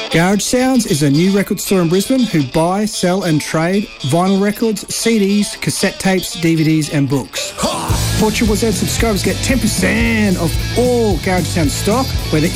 Garage Sounds is a new record store in Brisbane who buy, sell and trade vinyl records, CDs, cassette tapes, DVDs and books. Portugal Z subscribers get 10% off all Garage Sounds stock, whether